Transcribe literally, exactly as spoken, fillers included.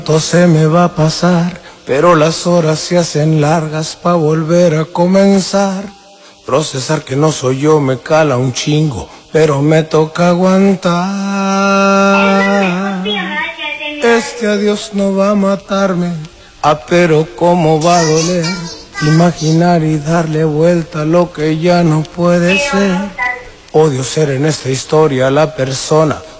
Todo se me va a pasar, pero las horas se hacen largas pa' volver a comenzar. Procesar que no soy yo me cala un chingo, pero me toca aguantar. Este adiós no va a matarme, ah, pero cómo va a doler. Imaginar y darle vuelta a lo que ya no puede ser. Odio ser en esta historia la persona